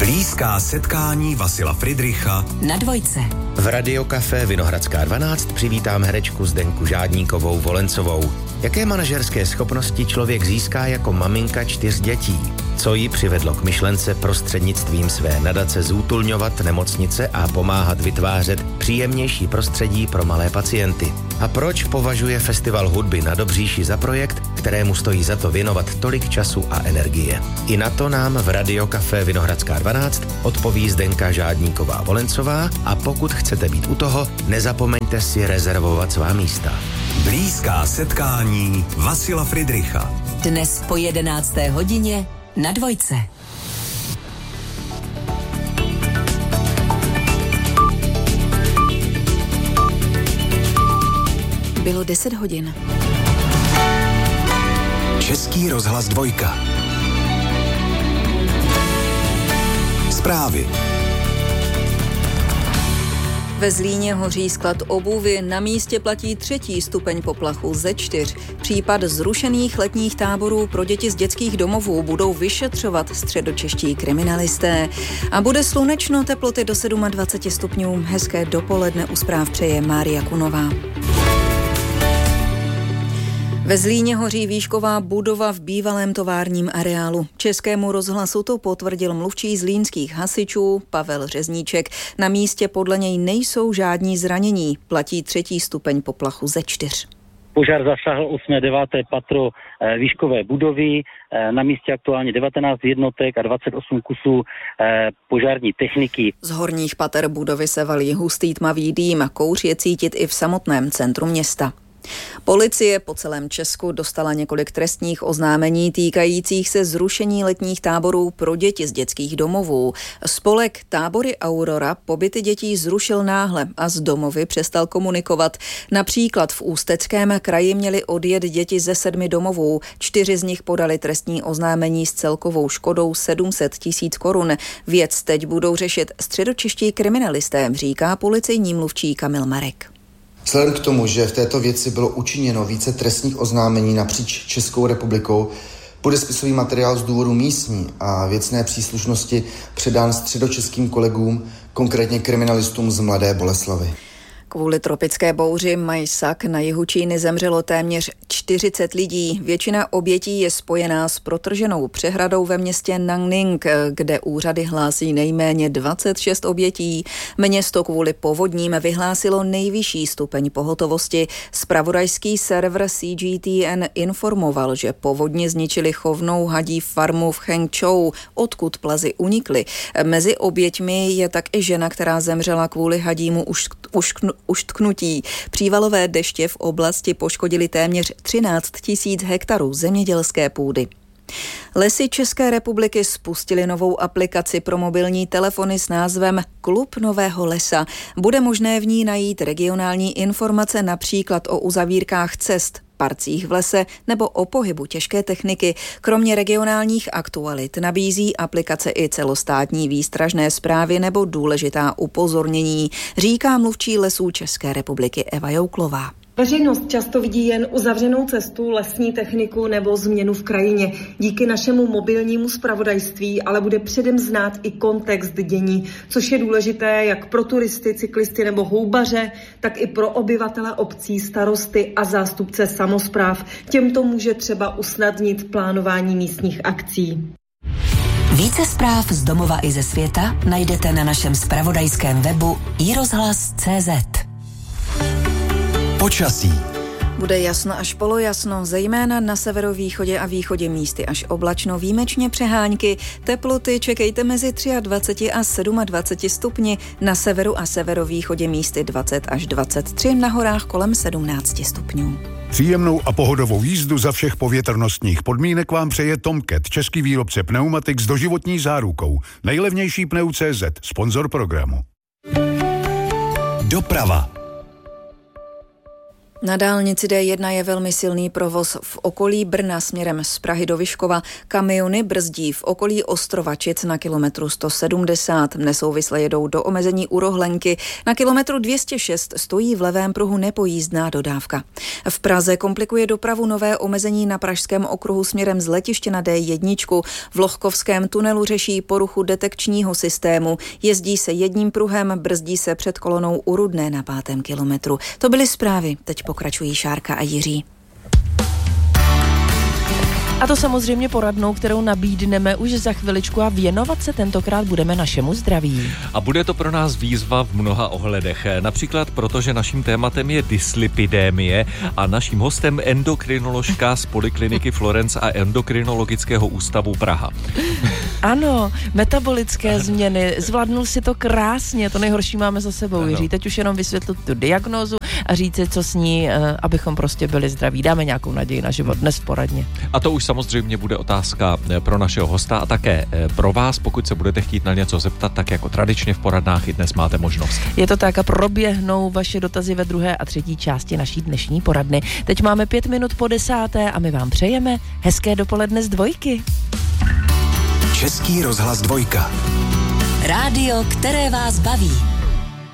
Blízká setkání Vasila Fridricha na Dvojce. V Radiokafé Vinohradská 12 přivítám herečku Zdenku Žádníkovou Volencovou. Jaké manažerské schopnosti člověk získá jako maminka 4 dětí? Co ji přivedlo k myšlence prostřednictvím své nadace zútulňovat nemocnice a pomáhat vytvářet příjemnější prostředí pro malé pacienty? A proč považuje Festival hudby na Dobříši za projekt, kterému stojí za to věnovat tolik času a energie? I na to nám v Radiokafé Vinohradská 12 odpoví Zdenka Žádníková Volencová a pokud chcete být u toho, nezapomeňte si rezervovat svá místa. Blízká setkání Vasila Fridricha. Dnes po 11. hodině na Dvojce. Bylo 10 hodin. Český rozhlas 2. Zprávy. Ve Zlíně hoří sklad obuvi, na místě platí 3. stupeň poplachu ze 4. Případ zrušených letních táborů pro děti z dětských domovů budou vyšetřovat středočeští kriminalisté. A bude slunečno, teploty do 27 stupňů. Hezké dopoledne u zpráv přeje Mária Kunová. Ve Zlíně hoří výšková budova v bývalém továrním areálu. Českému rozhlasu to potvrdil mluvčí zlínských hasičů Pavel Řezníček. Na místě podle něj nejsou žádní zranění. Platí 3. stupeň poplachu ze 4. Požár zasáhl 8. 9. patro výškové budovy. Na místě aktuálně 19 jednotek a 28 kusů požární techniky. Z horních pater budovy se valí hustý tmavý dým. Kouř je cítit i v samotném centru města. Policie po celém Česku dostala několik trestních oznámení týkajících se zrušení letních táborů pro děti z dětských domovů. Spolek Tábory Aurora pobyty dětí zrušil náhle a z domovy přestal komunikovat. Například v Ústeckém kraji měly odjet děti ze 7 domovů. 4 z nich podali trestní oznámení s celkovou škodou 700 000 korun. Věc teď budou řešit středočeští kriminalisté, říká policejní mluvčí Kamil Marek. Vzhledem k tomu, že v této věci bylo učiněno více trestních oznámení napříč Českou republikou, bude spisový materiál z důvodu místní a věcné příslušnosti předán středočeským kolegům, konkrétně kriminalistům z Mladé Boleslavi. Kvůli tropické bouři Majsak na jihu Číny zemřelo téměř 40 lidí. Většina obětí je spojená s protrženou přehradou ve městě Nanning, kde úřady hlásí nejméně 26 obětí. Město kvůli povodním vyhlásilo nejvyšší stupeň pohotovosti. Zpravodajský server CGTN informoval, že povodně zničili chovnou hadí farmu v Chengchou, odkud plazy unikly. Mezi oběťmi je tak i žena, která zemřela kvůli hadímu uštknutí. Přívalové deště v oblasti poškodily téměř 13 000 hektarů zemědělské půdy. Lesy České republiky spustily novou aplikaci pro mobilní telefony s názvem Klub Nového lesa. Bude možné v ní najít regionální informace například o uzavírkách cest, parcích v lese nebo o pohybu těžké techniky. Kromě regionálních aktualit nabízí aplikace i celostátní výstražné zprávy nebo důležitá upozornění, říká mluvčí Lesů České republiky Eva Jouklová. Veřejnost často vidí jen uzavřenou cestu, lesní techniku nebo změnu v krajině. Díky našemu mobilnímu zpravodajství ale bude předem znát i kontext dění, což je důležité jak pro turisty, cyklisty nebo houbaře, tak i pro obyvatele obcí, starosty a zástupce samospráv. Těmto může třeba usnadnit plánování místních akcí. Více zpráv z domova i ze světa najdete na našem zpravodajském webu iRozhlas.cz. Počasí. Bude jasno až polojasno, zejména na severovýchodě a východě místy až oblačno, výjimečně přehánky. Teploty čekejte mezi 23 a 27 stupni, na severu a severovýchodě místy 20 až 23, na horách kolem 17 stupňů. Příjemnou a pohodovou jízdu za všech povětrnostních podmínek vám přeje Tomcat, český výrobce pneumatik s doživotní zárukou. Nejlevnější pneu.cz, sponzor programu. Doprava. Na dálnici D1 je velmi silný provoz v okolí Brna směrem z Prahy do Vyškova. Kamiony brzdí v okolí Ostrovačic na kilometru 170. Nesouvisle jedou do omezení u Rohlenky. Na kilometru 206 stojí v levém pruhu nepojízdná dodávka. V Praze komplikuje dopravu nové omezení na pražském okruhu směrem z letiště na D1. V Lohkovském tunelu řeší poruchu detekčního systému. Jezdí se jedním pruhem, brzdí se před kolonou u Rudné na 5. kilometru. To byly zprávy. Teď pokračují Šárka a Jiří. A to samozřejmě poradnou, kterou nabídneme už za chviličku a věnovat se tentokrát budeme našemu zdraví. A bude to pro nás výzva v mnoha ohledech. Například proto, že naším tématem je dyslipidémie a naším hostem endokrinoložka z Polikliniky Florence a Endokrinologického ústavu Praha. Ano, metabolické změny. Zvládnul si to krásně, to nejhorší máme za sebou, Jiří. Teď už jenom vysvětlit tu diagnózu a říct si, co s ní, abychom prostě byli zdraví. Dáme nějakou naději na život dnes poradně. A to už samozřejmě bude otázka pro našeho hosta a také pro vás, pokud se budete chtít na něco zeptat, tak jako tradičně v poradnách i dnes máte možnost. Je to tak a proběhnou vaše dotazy ve druhé a třetí části naší dnešní poradny. Teď máme 5 minut po 10. a my vám přejeme hezké dopoledne z Dvojky. Český rozhlas Dvojka. Rádio, které vás baví.